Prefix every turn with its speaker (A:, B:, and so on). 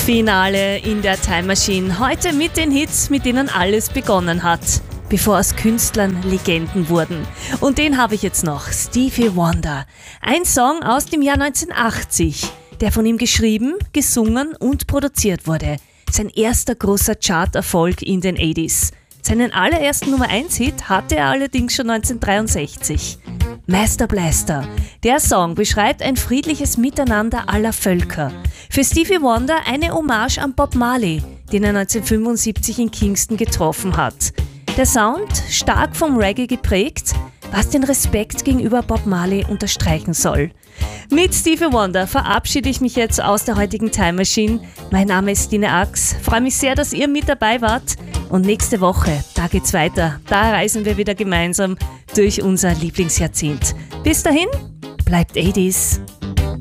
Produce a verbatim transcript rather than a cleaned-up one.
A: Finale in der Time Machine. Heute mit den Hits, mit denen alles begonnen hat, bevor aus Künstlern Legenden wurden. Und den habe ich jetzt noch, Stevie Wonder. Ein Song aus dem Jahr neunzehnhundertachtzig, der von ihm geschrieben, gesungen und produziert wurde. Sein erster großer Charterfolg in den achtziger. Seinen allerersten Nummer eins Hit hatte er allerdings schon neunzehnhundertdreiundsechzig. Master Blaster. Der Song beschreibt ein friedliches Miteinander aller Völker. Für Stevie Wonder eine Hommage an Bob Marley, den er neunzehnhundertfünfundsiebzig in Kingston getroffen hat. Der Sound, stark vom Reggae geprägt, was den Respekt gegenüber Bob Marley unterstreichen soll. Mit Stevie Wonder verabschiede ich mich jetzt aus der heutigen Time Machine. Mein Name ist Stine Ax. Freue mich sehr, dass ihr mit dabei wart. Und nächste Woche, da geht's weiter. Da reisen wir wieder gemeinsam durch unser Lieblingsjahrzehnt. Bis dahin, bleibt achtziger.